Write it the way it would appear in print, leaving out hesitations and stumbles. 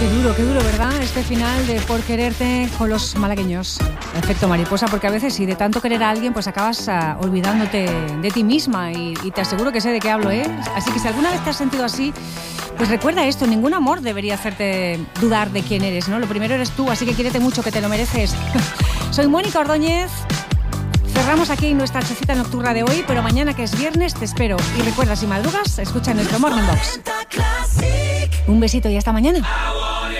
Qué duro, ¿verdad? Este final de Por quererte con los malagueños. Efecto mariposa, porque a veces si de tanto querer a alguien, pues acabas olvidándote de ti misma y te aseguro que sé de qué hablo, ¿eh? Así que si alguna vez te has sentido así, pues recuerda esto, ningún amor debería hacerte dudar de quién eres, ¿no? Lo primero eres tú, así que quiérete mucho, que te lo mereces. Soy Mónica Ordóñez. Cerramos aquí nuestra chocita nocturna de hoy, pero mañana, que es viernes, te espero. Y recuerda, si madrugas, escucha nuestro Morning Box. Un besito y hasta mañana.